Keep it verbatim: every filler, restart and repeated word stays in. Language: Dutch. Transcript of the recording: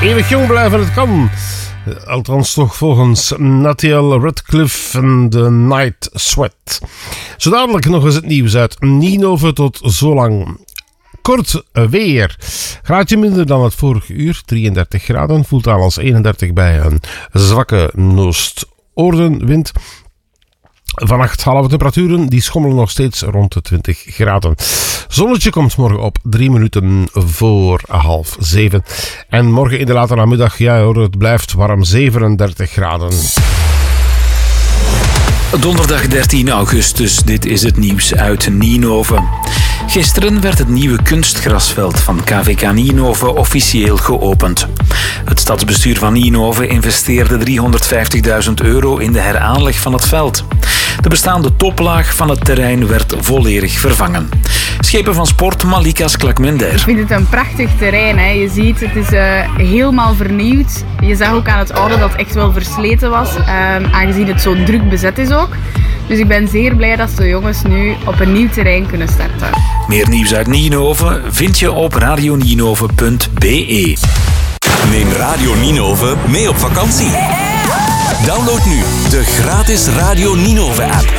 Eeuwig jong blijven, het kan. Althans toch volgens Nathaniel Radcliffe en The Night Sweat. Zo dadelijk nog eens het nieuws uit Ninove tot zolang. Kort weer. Graadje minder dan het vorige uur, drieëndertig graden. Voelt aan als eenendertig bij een zwakke noordoostenwind. Vannacht halen we temperaturen, die schommelen nog steeds rond de twintig graden. Zonnetje komt morgen op drie minuten voor half zeven. En morgen in de late namiddag, ja hoor, het blijft warm, zevenendertig graden. Donderdag dertien augustus, dit is het nieuws uit Ninove. Gisteren werd het nieuwe kunstgrasveld van K V K Ninove officieel geopend. Het stadsbestuur van Ninove investeerde driehonderdvijftigduizend euro in de heraanleg van het veld. De bestaande toplaag van het terrein werd volledig vervangen. Schepen van sport Malika Sklakmender. Ik vind het een prachtig terrein. Hè. Je ziet, het is uh, helemaal vernieuwd. Je zag ook aan het oude dat het echt wel versleten was, uh, aangezien het zo druk bezet is ook. Dus ik ben zeer blij dat de jongens nu op een nieuw terrein kunnen starten. Meer nieuws uit Ninove vind je op radioninove punt b e. Neem Radio Ninove mee op vakantie. Download nu de gratis Radio Ninove app.